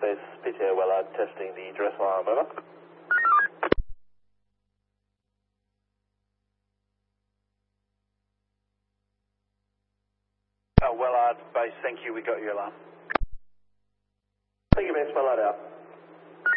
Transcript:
Base, PTO Wellard, testing the dress alarm, over. Wellard Base, thank you, we got your alarm. Thank you, Base, Wellard out.